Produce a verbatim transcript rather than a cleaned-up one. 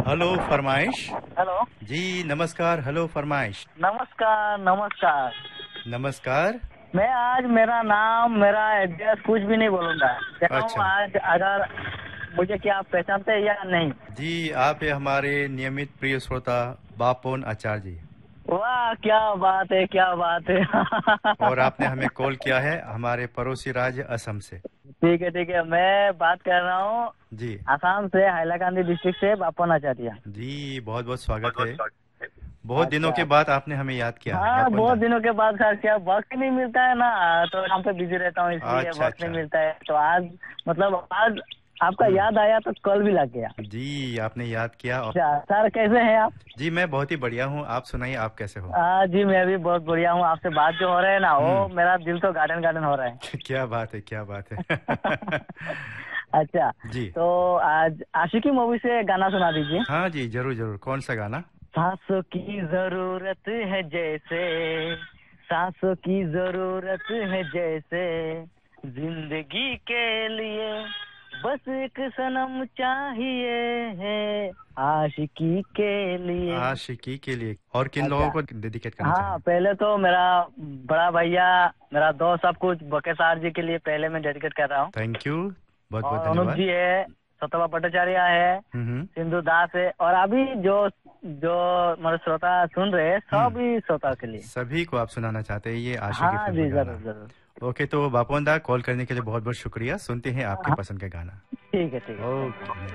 Hello फरमाइश। Hello जी नमस्कार। Hello फरमाइश। नमस्कार नमस्कार। नमस्कार। मैं आज मेरा नाम मेरा एड्रेस कुछ भी नहीं बोलूंगा। कह रहा हूँ अच्छा आज अगर मुझे क्या आप पहचानते हैं या नहीं। जी, आप ये हमारे नियमित प्रिय श्रोता बापोन आचार्य जी, वाह क्या बात है क्या बात है। और आपने हमें कॉल किया है हमारे पड़ोसी राज्य असम से। ठीक है ठीक है, मैं बात कर रहा हूँ जी आसाम से, हाइलाकांदी डिस्ट्रिक्ट से बापन आचार्य। जी, बहुत बहुत स्वागत है। बहुत दिनों के अच्छा। बाद आपने हमें याद किया हाँ बापोन बहुत दा। दिनों के बाद सर, क्या वक्त ही नहीं मिलता है ना, तो काम पे बिजी रहता हूँ इसलिए अच्छा वक्त नहीं अच्छा। मिलता है। तो आज मतलब आज आपका हम्म। याद आया तो कल भी लग गया। जी, आपने याद किया और अच्छा सर, कैसे हैं आप? जी मैं बहुत ही बढ़िया हूँ। आप सुनाइए, आप कैसे हो? आ, जी मैं भी बहुत बढ़िया हूँ। आपसे बात जो हो रहा है ना, वो हम्म। मेरा दिल तो गार्डन गार्डन हो रहा क्या बात है, क्या बात है। है। अच्छा, जी तो आज आशिकी मूवी से गाना सुना दीजिए। हाँ जी, जरूर जरूर। कौन सा गाना? सांसों की जरूरत है जैसे, सांसों की जरूरत है जैसे, जिंदगी के लिए बस एक सनम चाहिए है, आशिकी के लिए। आशिकी के लिए। और किन लोगों अच्छा। को डेडिकेट करना हाँ चाहेंगे? पहले तो मेरा बड़ा भैया, मेरा दोस्त, सब कुछ बकेसार जी के लिए पहले मैं डेडिकेट कर रहा हूँ। थैंक यू, बहुत बहुत और अनुप धन्यवाद। जी है, सतवा भट्टाचार्य है, हम्म सिंधु दास है, और अभी जो जो मेरे श्रोता सुन रहे हैं हम्म। सभी श्रोता के लिए। सभी को आप सुनाना चाहते हैं ये आशिकी हाँ फिल्म का जी गाना? जरूर जरूर। ओके, तो बापोंदा कॉल करने के लिए बहुत बहुत शुक्रिया। सुनते हैं आपके हाँ पसंद का गाना। ठीक है ठीक है। ओके।